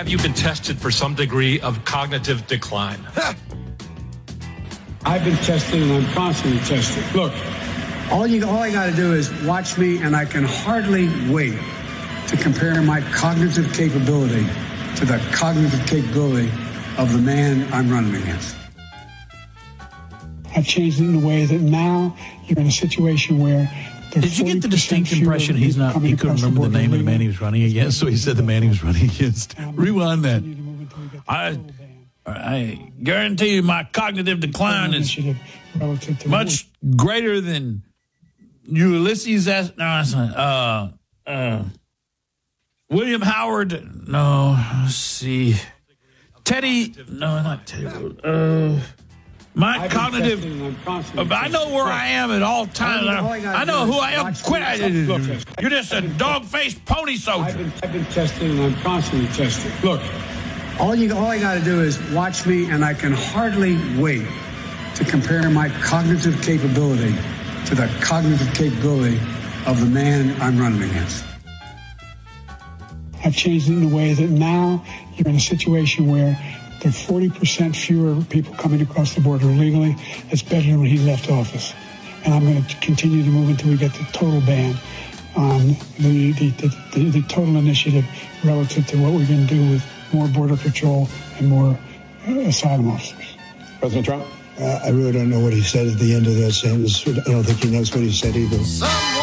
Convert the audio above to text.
have you been tested for some degree of cognitive decline? I've been tested and I'm constantly tested. Look, all I got to do is watch me, and I can hardly wait to compare my cognitive capability to the cognitive capability of the man I'm running against. I've changed it in a way that now you're in a situation where... Did you get the distinct impression he couldn't remember the name of the man he was running against, so he said the man he was running against? Rewind that. I guarantee you my cognitive decline is much greater than Ulysses S. William Howard. No, let's see. Teddy. No, not Teddy. My cognitive, I know where I am at all times. I know who I am. Quit. You're just a dog-faced pony soldier. I've been tested and I'm constantly tested. Look, all I got to do is watch me, and I can hardly wait to compare my cognitive capability to the cognitive capability of the man I'm running against. I've changed it in a way that now you're in a situation where there are 40% fewer people coming across the border illegally. It's better than when he left office. And I'm going to continue to move until we get the total ban on the total initiative relative to what we're going to do with more border patrol and more asylum officers. President Trump? I really don't know what he said at the end of that sentence. I don't think he knows what he said either.